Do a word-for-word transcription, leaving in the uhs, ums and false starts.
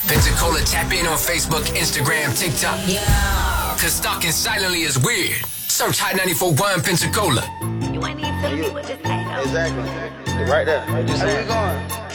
Pensacola, tap in on Facebook, Instagram, TikTok. Yeah. Cause stalking silently is weird. Search Hot ninety-four point one Pensacola. You ain't even telling me what to say, though. Exactly. Right there. Right there. Where we going?